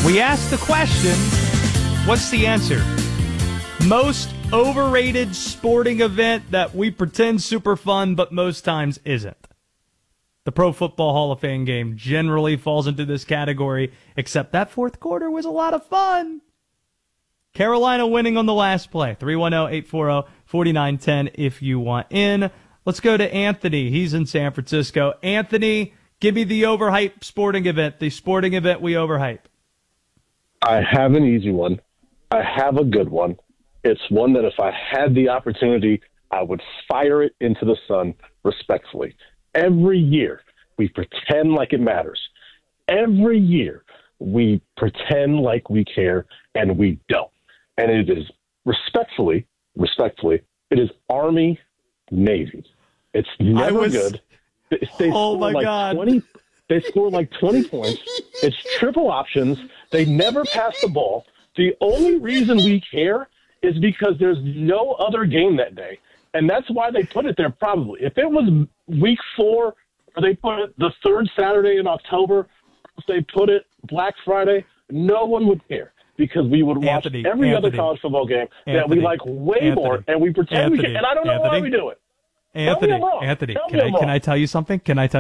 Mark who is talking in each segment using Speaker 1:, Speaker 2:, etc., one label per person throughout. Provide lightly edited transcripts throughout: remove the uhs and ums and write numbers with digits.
Speaker 1: We asked the question, what's the answer? Most overrated sporting event that we pretend super fun, but most times isn't. The Pro Football Hall of Fame game generally falls into this category, except that fourth quarter was a lot of fun. Carolina winning on the last play. 310-840-4910 if you want in. Let's go to Anthony. He's in San Francisco. Anthony, give me the overhyped sporting event, the sporting event we overhype.
Speaker 2: I have an easy one. I have a good one. It's one that if I had the opportunity, I would fire it into the sun respectfully. Every year, we pretend like it matters. Every year, we pretend like we care, and we don't. And it is respectfully, it is Army Navy. It's never good. They score like 20 points. It's triple options. They never pass the ball. The only reason we care is because there's no other game that day. And that's why they put it there probably. If it was week 4 or they put it the third Saturday in October, or if they put it Black Friday, no one would care because we would watch every other college football game that we like way more and we pretend we can. And I don't know why we do it.
Speaker 1: Anthony, can I tell you something?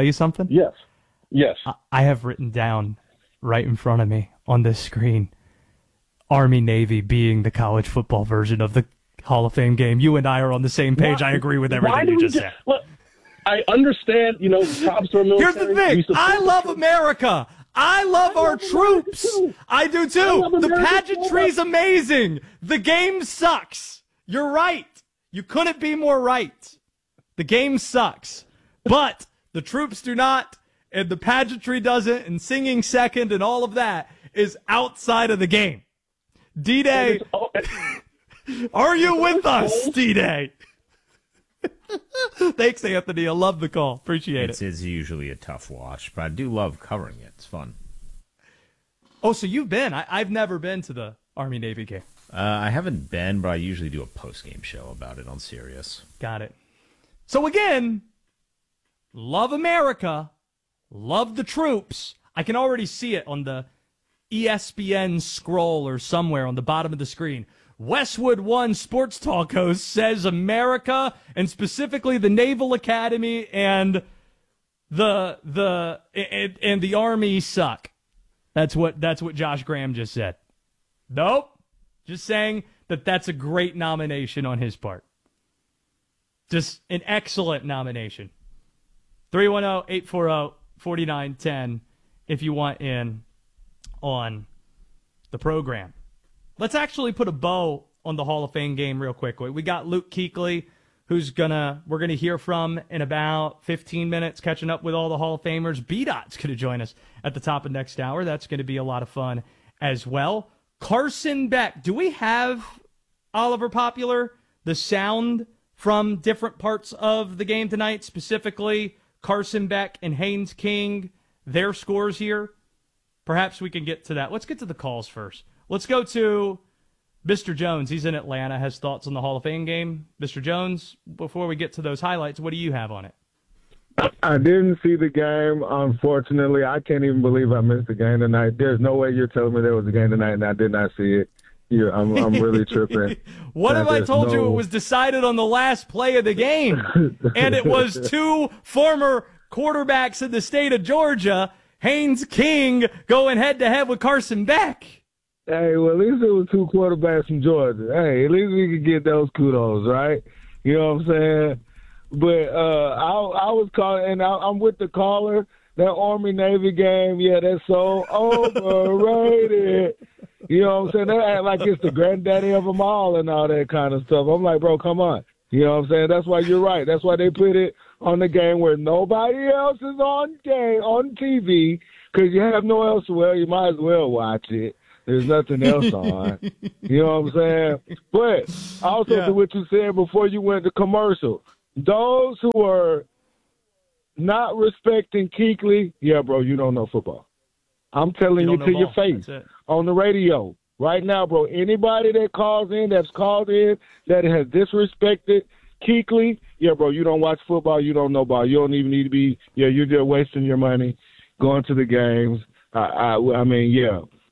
Speaker 2: Yes.
Speaker 1: I have written down right in front of me on this screen, Army-Navy being the college football version of the Hall of Fame game. You and I are on the same page. I agree with everything you just said.
Speaker 2: Look, I understand, props to our military.
Speaker 1: Here's the thing. I love America. I love our troops. I do too. The pageantry's amazing. The game sucks. You're right. You couldn't be more right. The game sucks. But the troops do not, and the pageantry doesn't, and singing second and all of that is outside of the game. D-Day, are you with us, D-Day? Thanks, Anthony. I love the call. Appreciate it.
Speaker 3: It's usually a tough watch, but I do love covering it. It's fun.
Speaker 1: Oh, so you've been. I've never been to the Army-Navy game.
Speaker 3: I haven't been, but I usually do a post-game show about it on Sirius.
Speaker 1: Got it. So again, love America, love the troops. I can already see it on the ESPN scroll or somewhere on the bottom of the screen. Westwood One sports talk host says America, and specifically the Naval Academy and the Army suck. That's what Josh Graham just said. Nope. Just saying that's a great nomination on his part. Just an excellent nomination. 310-840-4910 if you want in on the program. Let's actually put a bow on the Hall of Fame game real quickly. We got Luke Kuechly, who's we're gonna hear from in about 15 minutes, catching up with all the Hall of Famers. B-Dot's gonna join us at the top of next hour. That's gonna be a lot of fun as well. Carson Beck. Do we have, Oliver Popular, the sound from different parts of the game tonight, specifically Carson Beck and Haynes King, their scores here? Perhaps we can get to that. Let's get to the calls first. Let's go to Mr. Jones. He's in Atlanta, has thoughts on the Hall of Fame game. Mr. Jones, before we get to those highlights, what do you have on it?
Speaker 4: I didn't see the game, unfortunately. I can't even believe I missed the game tonight. There's no way you're telling me there was a game tonight and I did not see it. Yeah, I'm really tripping.
Speaker 1: What if I told you it was decided on the last play of the game, and it was two former quarterbacks in the state of Georgia, Haynes King going head-to-head with Carson Beck?
Speaker 4: Hey, well, at least it was two quarterbacks from Georgia. Hey, at least we could get those kudos, right? You know what I'm saying? But I was calling, and I'm with the caller. That Army-Navy game, yeah, that's so overrated. You know what I'm saying? They act like it's the granddaddy of them all and all that kind of stuff. I'm like, bro, come on. You know what I'm saying? That's why you're right. That's why they put it on the game where nobody else is on TV, because you have no else. Well, you might as well watch it. There's nothing else on. You know what I'm saying? But also to what you said before you went to commercial, those who are not respecting Kuechly, yeah, bro, you don't know football. I'm telling you to your face on the radio right now, bro. Anybody that that's called in, that has disrespected Kuechly, yeah, bro, you don't watch football. You don't know ball. You don't even need to be, you're just wasting your money going to the games. I mean, yeah.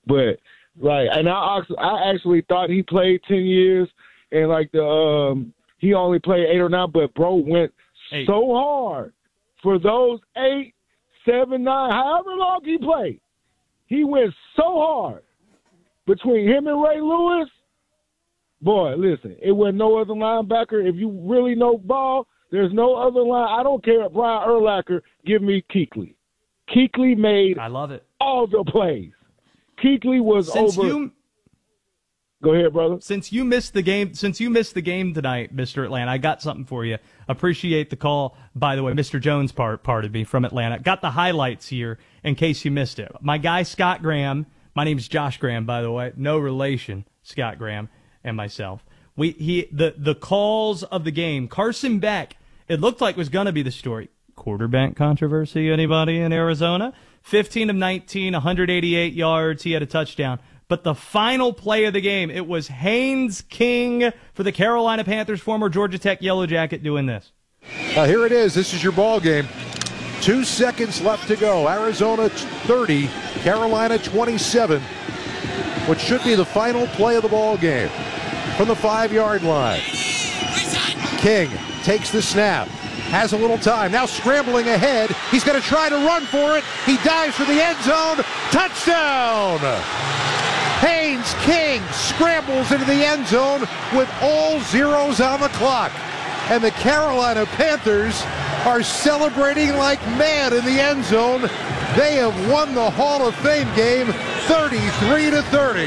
Speaker 4: But like, and I actually thought he played 10 years, and like he only played 8 or 9. But bro went so hard for those 8, 7, 9, however long he played. He went so hard between him and Ray Lewis. Boy, listen, it wasn't no other linebacker. If you really know ball, there's no other line. I don't care if Brian Urlacher give me Kuechly. Kuechly made
Speaker 1: I love it.
Speaker 4: all the plays. Kuechly was over. Go ahead, brother.
Speaker 1: Since you missed the game tonight, Mr. Atlanta, I got something for you. Appreciate the call, by the way, Mr. Jones pardon me, from Atlanta. Got the highlights here in case you missed it. My guy Scott Graham, my name's Josh Graham, by the way, no relation, Scott Graham and myself. The calls of the game. Carson Beck, it looked like was going to be the story. Quarterback controversy, anybody in Arizona? 15 of 19, 188 yards. He had a touchdown. But the final play of the game, it was Haynes King for the Carolina Panthers, former Georgia Tech Yellow Jacket, doing this.
Speaker 5: Here it is. This is your ball game. 2 seconds left to go. Arizona 30, Carolina 27. What should be the final play of the ball game. From the 5-yard line. King takes the snap. Has a little time. Now scrambling ahead. He's going to try to run for it. He dives for the end zone. Touchdown! Haynes King scrambles into the end zone with all zeros on the clock. And the Carolina Panthers are celebrating like mad in the end zone. They have won the Hall of Fame game 33-30.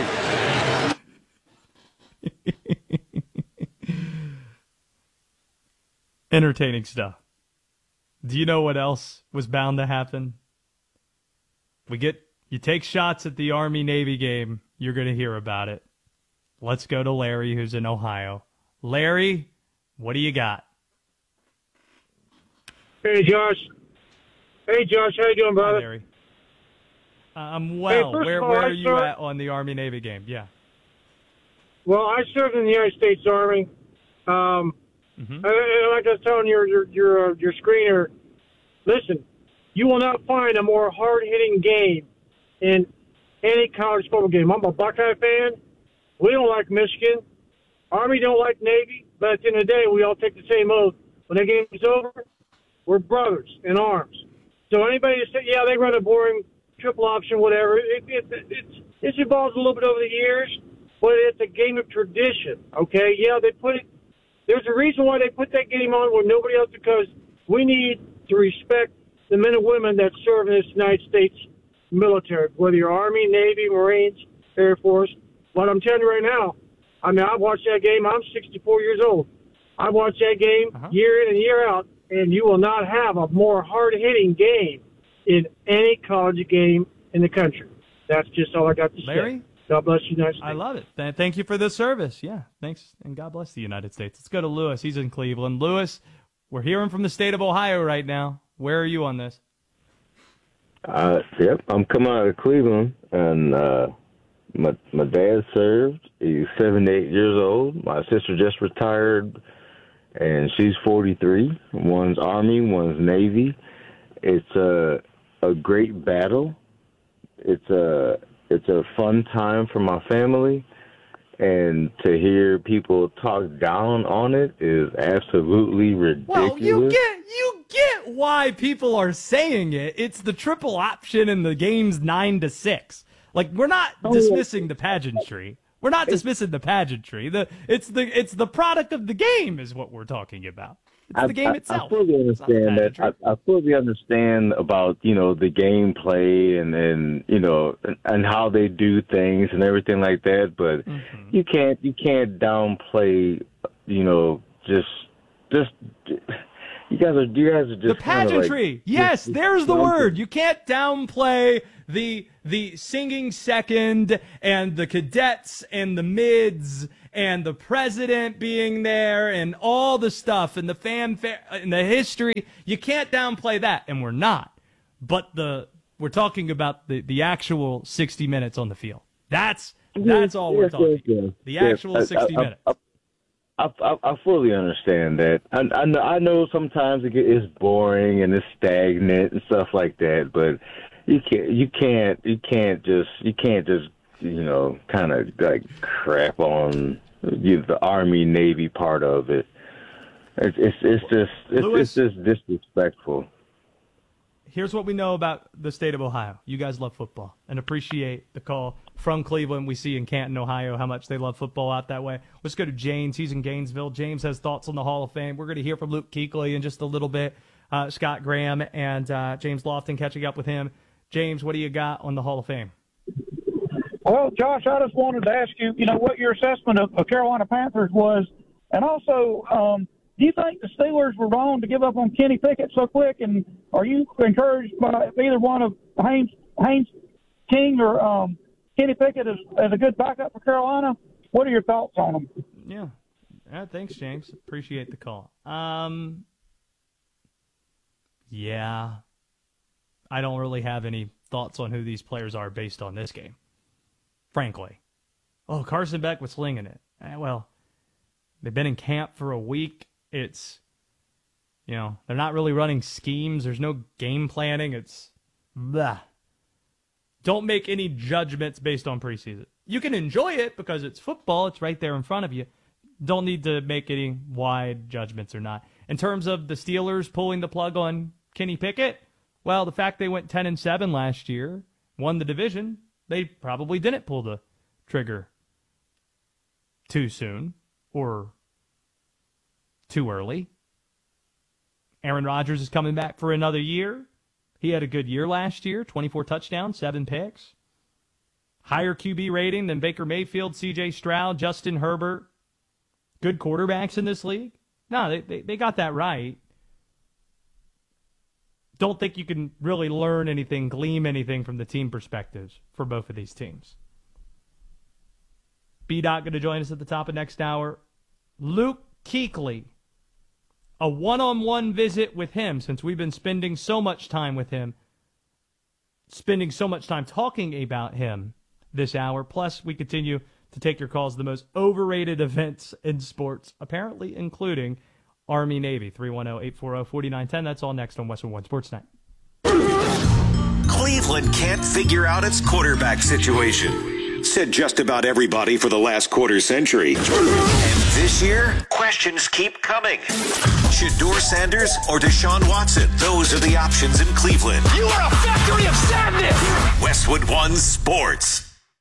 Speaker 1: Entertaining stuff. Do you know what else was bound to happen? You take shots at the Army-Navy game, you're going to hear about it. Let's go to Larry, who's in Ohio. Larry, what do you got?
Speaker 6: Hey, Josh. How you doing, brother?
Speaker 1: Hi, Larry. I'm well.
Speaker 6: Hey,
Speaker 1: where are you at on the Army-Navy game? Yeah.
Speaker 6: Well, I served in the United States Army. Like I was telling your screener, listen, you will not find a more hard-hitting game in any college football game. I'm a Buckeye fan. We don't like Michigan. Army don't like Navy. But at the end of the day, we all take the same oath. When the game is over, we're brothers in arms. So anybody that says, yeah, they run a boring triple option, whatever, it's evolved a little bit over the years, but it's a game of tradition, okay? Yeah, there's a reason why they put that game on where nobody else, because we need to respect the men and women that serve in this United States military, whether you're Army, Navy, Marines, Air Force. But I'm telling you right now, I mean, I've watched that game. I'm 64 years old. I've watched that game year in and year out, and you will not have a more hard-hitting game in any college game in the country. That's just all I got to
Speaker 1: Larry?
Speaker 6: say. God bless the United States.
Speaker 1: I love it. Thank you for the service. Yeah, thanks, and God bless the United States. Let's go to Lewis. He's in Cleveland. Lewis, we're hearing from the state of Ohio right now. Where are you on this?
Speaker 7: Yep, I'm coming out of Cleveland, and my dad served. He's 78 years old. My sister just retired, and she's 43. One's Army, one's Navy. It's a great battle. It's a fun time for my family, and to hear people talk down on it is absolutely ridiculous.
Speaker 1: Well, you get why people are saying it. It's the triple option in the game's 9-6. Like, we're not dismissing the pageantry. We're not dismissing the pageantry. It's the product of the game is what we're talking about. It's the game itself.
Speaker 7: I fully understand that. I fully understand about, the gameplay and how they do things and everything like that. But you can't downplay, just you guys are just
Speaker 1: the pageantry. Yes, there's the word. You can't downplay the singing second and the cadets and the mids and the president being there and all the stuff and the fanfare and the history. You can't downplay that, and we're not. But we're talking about the actual 60 minutes on the field. That's all we're talking about. The actual 60 minutes.
Speaker 7: I fully understand that. I know sometimes it's boring and it's stagnant and stuff like that, but you can't just kind of like crap on the Army Navy part of it. It's just disrespectful.
Speaker 1: Here's what we know about the state of Ohio. You guys love football and appreciate the call from Cleveland. We see in Canton, Ohio, how much they love football out that way. Let's go to James. He's in Gainesville. James has thoughts on the Hall of Fame. We're going to hear from Luke Kuechly in just a little bit. Scott Graham and James Lofton catching up with him. James, what do you got on the Hall of Fame?
Speaker 8: Well, Josh, I just wanted to ask you, what your assessment of Carolina Panthers was, and also, do you think the Steelers were wrong to give up on Kenny Pickett so quick? And are you encouraged by either one of Haynes King or Kenny Pickett as a good backup for Carolina? What are your thoughts on them?
Speaker 1: Yeah. Thanks, James. Appreciate the call. Yeah. I don't really have any thoughts on who these players are based on this game, frankly. Oh, Carson Beck was slinging it. Well, they've been in camp for a week. It's, they're not really running schemes. There's no game planning. It's blah. Don't make any judgments based on preseason. You can enjoy it because it's football. It's right there in front of you. Don't need to make any wide judgments or not. In terms of the Steelers pulling the plug on Kenny Pickett, well, the fact they went 10-7 last year, won the division, they probably didn't pull the trigger too soon or too early. Aaron Rodgers is coming back for another year. He had a good year last year, 24 touchdowns, 7 picks. Higher QB rating than Baker Mayfield, C.J. Stroud, Justin Herbert. Good quarterbacks in this league. No, they got that right. Don't think you can really learn anything, glean anything from the team perspectives for both of these teams. B-Dot going to join us at the top of next hour. Luke Kuechly. A one-on-one visit with him, since we've been spending so much time with him, spending so much time talking about him this hour. Plus, we continue to take your calls, the most overrated events in sports, apparently including Army-Navy. 310-840-4910. That's all next on Westwood One Sports Night.
Speaker 9: Cleveland can't figure out its quarterback situation. Said just about everybody for the last quarter century. And this year, questions keep coming. Shedeur Sanders or Deshaun Watson? Those are the options in Cleveland.
Speaker 10: You are a factory of sadness!
Speaker 9: Westwood One Sports.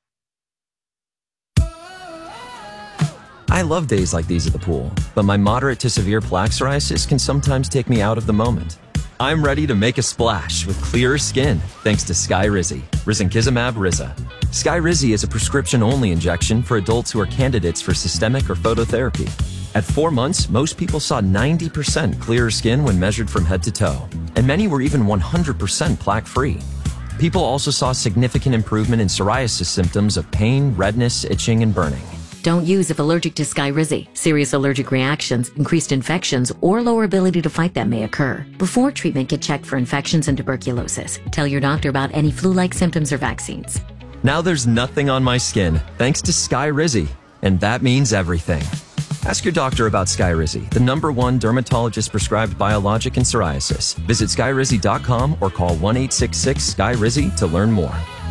Speaker 11: I love days like these at the pool, but my moderate to severe plaque psoriasis can sometimes take me out of the moment. I'm ready to make a splash with clearer skin thanks to Skyrizi, Risankizumab Riza. Skyrizi is a prescription-only injection for adults who are candidates for systemic or phototherapy. At 4 months, most people saw 90% clearer skin when measured from head to toe, and many were even 100% plaque-free. People also saw significant improvement in psoriasis symptoms of pain, redness, itching, and burning.
Speaker 12: Don't use if allergic to Skyrizi. Serious allergic reactions, increased infections, or lower ability to fight them may occur. Before treatment, get checked for infections and tuberculosis. Tell your doctor about any flu-like symptoms or vaccines.
Speaker 11: Now there's nothing on my skin thanks to Skyrizi, and that means everything. Ask your doctor about Skyrizi, the #1 dermatologist-prescribed biologic in psoriasis. Visit Skyrizi.com or call 1-866-SKY-RIZI to learn more.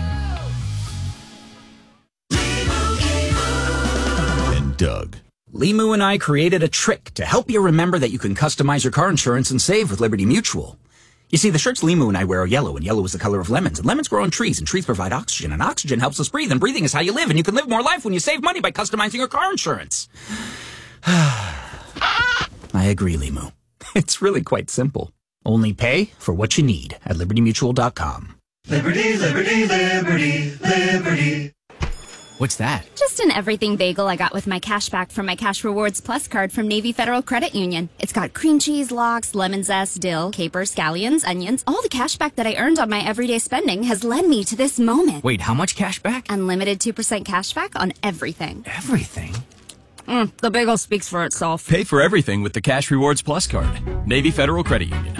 Speaker 13: Doug. Limu and I created a trick to help you remember that you can customize your car insurance and save with Liberty Mutual. You see, the shirts Limu and I wear are yellow, and yellow is the color of lemons, and lemons grow on trees, and trees provide oxygen, and oxygen helps us breathe, and breathing is how you live, and you can live more life when you save money by customizing your car insurance. I agree, Limu. It's really quite simple. Only pay for what you need at LibertyMutual.com.
Speaker 10: Liberty, liberty, liberty, liberty.
Speaker 13: What's that?
Speaker 14: Just an everything bagel I got with my cash back from my Cash Rewards Plus card from Navy Federal Credit Union. It's got cream cheese, lox, lemon zest, dill, capers, scallions, onions. All the cash back that I earned on my everyday spending has led me to this moment.
Speaker 13: Wait, how much cash back?
Speaker 14: Unlimited 2% cash back on everything.
Speaker 13: Everything?
Speaker 14: The bagel speaks for itself.
Speaker 15: Pay for everything with the Cash Rewards Plus card. Navy Federal Credit Union.